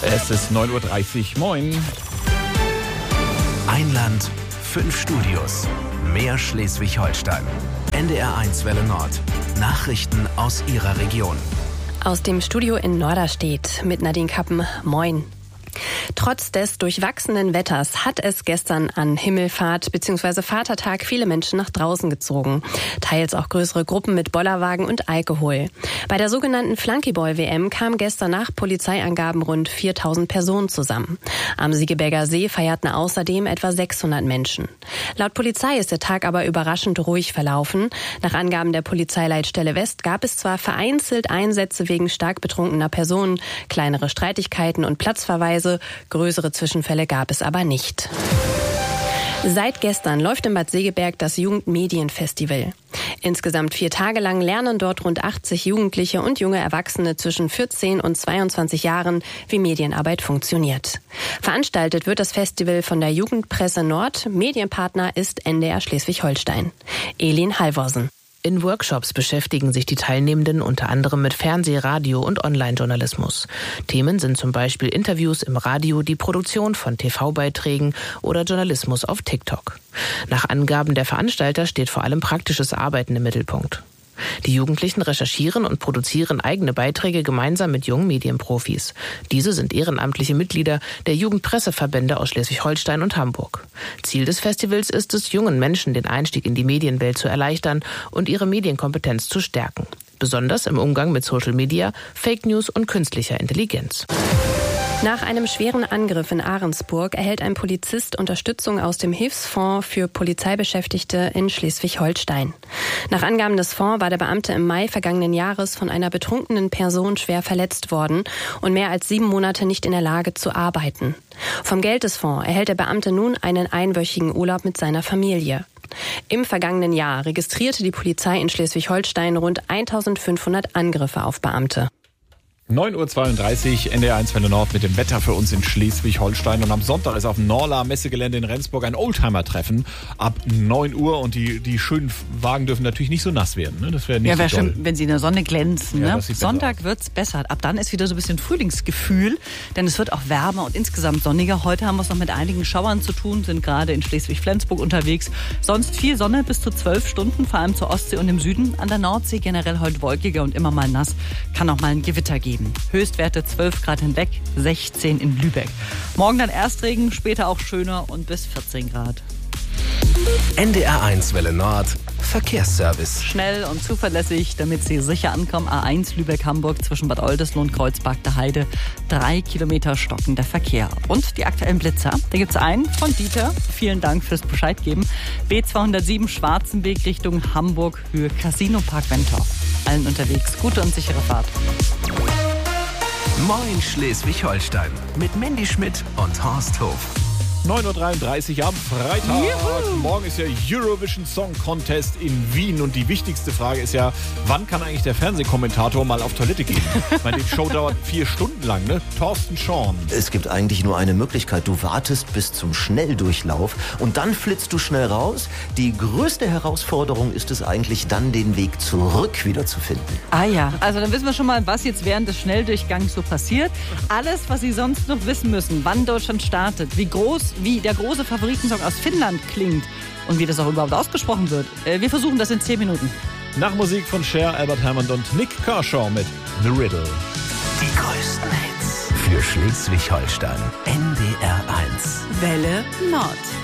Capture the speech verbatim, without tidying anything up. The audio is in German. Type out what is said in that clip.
Es ist neun Uhr dreißig. Moin. Ein Land, fünf Studios. Mehr Schleswig-Holstein. N D R eins Welle Nord. Nachrichten aus Ihrer Region. Aus dem Studio in Norderstedt mit Nadine Kappen. Moin. Trotz des durchwachsenen Wetters hat es gestern an Himmelfahrt bzw. Vatertag viele Menschen nach draußen gezogen. Teils auch größere Gruppen mit Bollerwagen und Alkohol. Bei der sogenannten Flunkyball-W M kamen gestern nach Polizeiangaben rund viertausend Personen zusammen. Am Siegeberger See feierten außerdem etwa sechshundert Menschen. Laut Polizei ist der Tag aber überraschend ruhig verlaufen. Nach Angaben der Polizeileitstelle West gab es zwar vereinzelt Einsätze wegen stark betrunkener Personen, kleinere Streitigkeiten und Platzverweise, größere Zwischenfälle gab es aber nicht. Seit gestern läuft in Bad Segeberg das Jugendmedienfestival. Insgesamt vier Tage lang lernen dort rund achtzig Jugendliche und junge Erwachsene zwischen vierzehn und zweiundzwanzig Jahren, wie Medienarbeit funktioniert. Veranstaltet wird das Festival von der Jugendpresse Nord. Medienpartner ist N D R Schleswig-Holstein. Elin Halvorsen. In Workshops beschäftigen sich die Teilnehmenden unter anderem mit Fernseh-, Radio- und Online-Journalismus. Themen sind zum Beispiel Interviews im Radio, die Produktion von T V-Beiträgen oder Journalismus auf TikTok. Nach Angaben der Veranstalter steht vor allem praktisches Arbeiten im Mittelpunkt. Die Jugendlichen recherchieren und produzieren eigene Beiträge gemeinsam mit jungen Medienprofis. Diese sind ehrenamtliche Mitglieder der Jugendpresseverbände aus Schleswig-Holstein und Hamburg. Ziel des Festivals ist es, jungen Menschen den Einstieg in die Medienwelt zu erleichtern und ihre Medienkompetenz zu stärken. Besonders im Umgang mit Social Media, Fake News und künstlicher Intelligenz. Nach einem schweren Angriff in Ahrensburg erhält ein Polizist Unterstützung aus dem Hilfsfonds für Polizeibeschäftigte in Schleswig-Holstein. Nach Angaben des Fonds war der Beamte im Mai vergangenen Jahres von einer betrunkenen Person schwer verletzt worden und mehr als sieben Monate nicht in der Lage zu arbeiten. Vom Geld des Fonds erhält der Beamte nun einen einwöchigen Urlaub mit seiner Familie. Im vergangenen Jahr registrierte die Polizei in Schleswig-Holstein rund eintausendfünfhundert Angriffe auf Beamte. neun Uhr zweiunddreißig, N D R eins Welle Nord mit dem Wetter für uns in Schleswig-Holstein. Und am Sonntag ist auf dem Norla Messegelände in Rendsburg ein Oldtimer-Treffen ab neun Uhr. Und die, die schönen Wagen dürfen natürlich nicht so nass werden. Ne? Das wäre nicht ja, wäre so toll. schön, wenn sie in der Sonne glänzen. Ja, Ne? Sonntag wird es besser. Ab dann ist wieder so ein bisschen Frühlingsgefühl, denn es wird auch wärmer und insgesamt sonniger. Heute haben wir es noch mit einigen Schauern zu tun, sind gerade in Schleswig-Flensburg unterwegs. Sonst viel Sonne bis zu zwölf Stunden, vor allem zur Ostsee und im Süden. An der Nordsee generell heute wolkiger und immer mal nass. Kann auch mal ein Gewitter geben. Höchstwerte zwölf Grad hinweg, sechzehn in Lübeck. Morgen dann Erstregen, später auch schöner und bis vierzehn Grad. N D R eins Welle Nord. Verkehrsservice. Schnell und zuverlässig, damit Sie sicher ankommen. A eins Lübeck-Hamburg zwischen Bad Oldesloe und Kreuzberg der Heide. Drei Kilometer stockender Verkehr. Und die aktuellen Blitzer. Da gibt es einen von Dieter. Vielen Dank fürs Bescheid geben. B zweihundertsieben Schwarzenweg Richtung Hamburg, Höhe Casino Park Wentorf. Allen unterwegs. Gute und sichere Fahrt. Moin Schleswig-Holstein mit Mandy Schmidt und Horst Hof. neun Uhr dreiunddreißig am Freitag. Juhu. Morgen ist ja Eurovision Song Contest in Wien. Und die wichtigste Frage ist ja, wann kann eigentlich der Fernsehkommentator mal auf Toilette gehen? Ich meine, die Show dauert vier Stunden lang, ne? Thorsten Schorn. Es gibt eigentlich nur eine Möglichkeit. Du wartest bis zum Schnelldurchlauf und dann flitzt du schnell raus. Die größte Herausforderung ist es eigentlich, dann den Weg zurück wieder zu finden. Ah ja, also dann wissen wir schon mal, was jetzt während des Schnelldurchgangs so passiert. Alles, was Sie sonst noch wissen müssen, wann Deutschland startet, wie groß wie der große Favoritensong aus Finnland klingt und wie das auch überhaupt ausgesprochen wird. Wir versuchen das in zehn Minuten. Nach Musik von Cher, Albert Hammond und Nick Kershaw mit The Riddle. Die größten Hits für Schleswig-Holstein. N D R eins. Welle Nord.